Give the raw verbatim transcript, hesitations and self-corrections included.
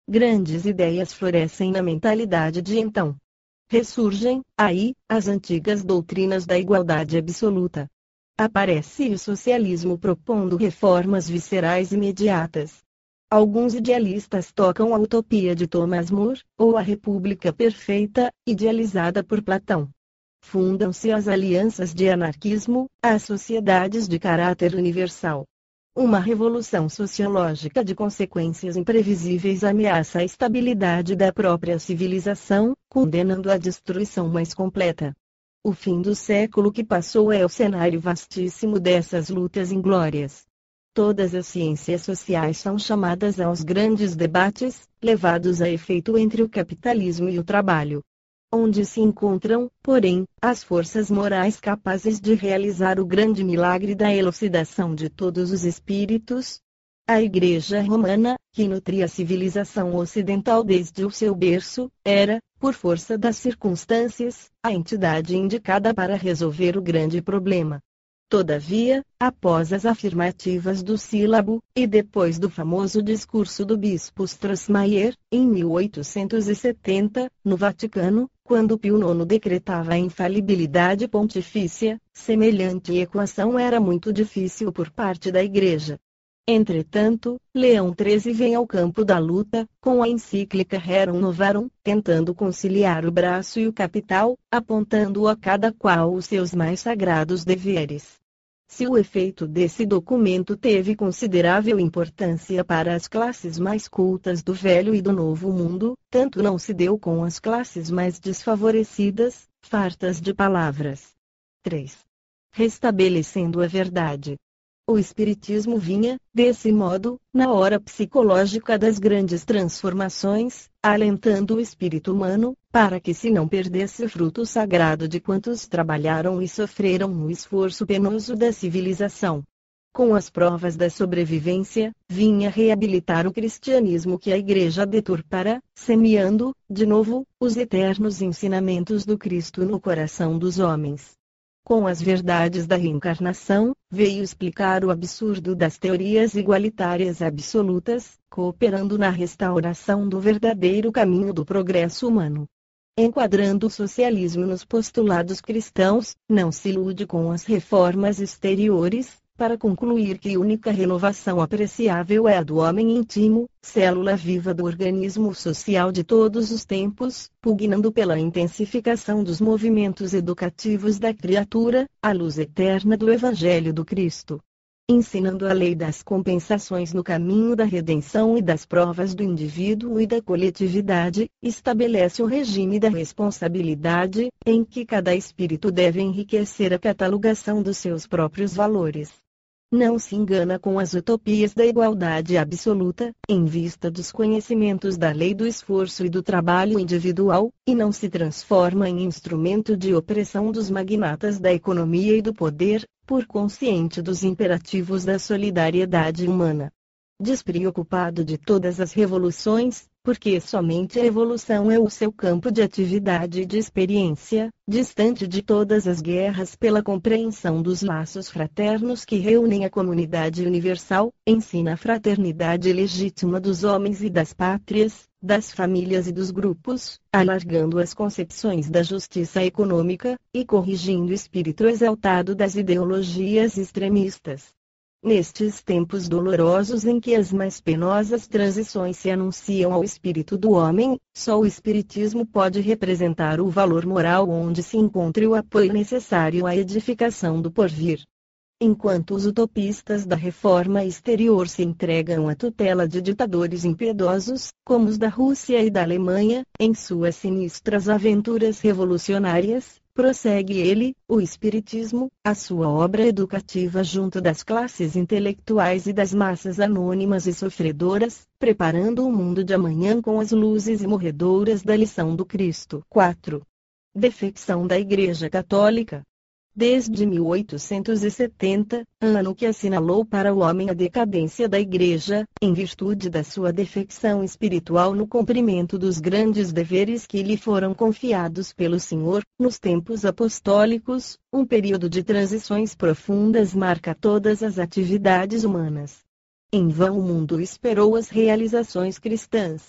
grandes ideias florescem na mentalidade de então. Ressurgem, aí, as antigas doutrinas da igualdade absoluta. Aparece o socialismo propondo reformas viscerais imediatas. Alguns idealistas tocam a utopia de Thomas More, ou a República Perfeita, idealizada por Platão. Fundam-se as alianças de anarquismo, as sociedades de caráter universal. Uma revolução sociológica de consequências imprevisíveis ameaça a estabilidade da própria civilização, condenando a destruição mais completa. O fim do século que passou é o cenário vastíssimo dessas lutas inglórias. Todas as ciências sociais são chamadas aos grandes debates, levados a efeito entre o capitalismo e o trabalho. Onde se encontram, porém, as forças morais capazes de realizar o grande milagre da elucidação de todos os espíritos? A Igreja Romana, que nutria a civilização ocidental desde o seu berço, era, por força das circunstâncias, a entidade indicada para resolver o grande problema. Todavia, após as afirmativas do sílabo, e depois do famoso discurso do bispo Strossmayer, em mil oitocentos e setenta, no Vaticano, quando Pio nono decretava a infalibilidade pontifícia, semelhante equação era muito difícil por parte da Igreja. Entretanto, Leão treze vem ao campo da luta, com a encíclica Rerum Novarum, tentando conciliar o braço e o capital, apontando a cada qual os seus mais sagrados deveres. Se o efeito desse documento teve considerável importância para as classes mais cultas do Velho e do Novo Mundo, tanto não se deu com as classes mais desfavorecidas, fartas de palavras. três. Restabelecendo a verdade. O Espiritismo vinha, desse modo, na hora psicológica das grandes transformações, alentando o espírito humano, para que se não perdesse o fruto sagrado de quantos trabalharam e sofreram no esforço penoso da civilização. Com as provas da sobrevivência, vinha reabilitar o cristianismo que a Igreja deturpara, semeando, de novo, os eternos ensinamentos do Cristo no coração dos homens. Com as verdades da reencarnação, veio explicar o absurdo das teorias igualitárias absolutas, cooperando na restauração do verdadeiro caminho do progresso humano. Enquadrando o socialismo nos postulados cristãos, não se ilude com as reformas exteriores, para concluir que a única renovação apreciável é a do homem íntimo, célula viva do organismo social de todos os tempos, pugnando pela intensificação dos movimentos educativos da criatura, à luz eterna do Evangelho do Cristo. Ensinando a lei das compensações no caminho da redenção e das provas do indivíduo e da coletividade, estabelece o regime da responsabilidade, em que cada espírito deve enriquecer a catalogação dos seus próprios valores. Não se engana com as utopias da igualdade absoluta, em vista dos conhecimentos da lei do esforço e do trabalho individual, e não se transforma em instrumento de opressão dos magnatas da economia e do poder, por consciente dos imperativos da solidariedade humana. Despreocupado de todas as revoluções, porque somente a evolução é o seu campo de atividade e de experiência, distante de todas as guerras pela compreensão dos laços fraternos que reúnem a comunidade universal, ensina a fraternidade legítima dos homens e das pátrias, das famílias e dos grupos, alargando as concepções da justiça econômica, e corrigindo o espírito exaltado das ideologias extremistas. Nestes tempos dolorosos em que as mais penosas transições se anunciam ao espírito do homem, só o Espiritismo pode representar o valor moral onde se encontre o apoio necessário à edificação do porvir. Enquanto os utopistas da reforma exterior se entregam à tutela de ditadores impiedosos, como os da Rússia e da Alemanha, em suas sinistras aventuras revolucionárias, prossegue ele, o Espiritismo, a sua obra educativa junto das classes intelectuais e das massas anônimas e sofredoras, preparando o mundo de amanhã com as luzes imorredoras da lição do Cristo. quatro. Defecção da Igreja Católica. Desde mil oitocentos e setenta, ano que assinalou para o homem a decadência da Igreja, em virtude da sua defecção espiritual no cumprimento dos grandes deveres que lhe foram confiados pelo Senhor, nos tempos apostólicos, um período de transições profundas marca todas as atividades humanas. Em vão o mundo esperou as realizações cristãs.